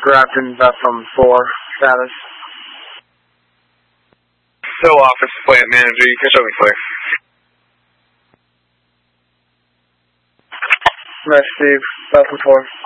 Grafton, Bethlehem 4, status. So, office plant manager, you can show me clear. Nice, Steve. Bethlehem 4.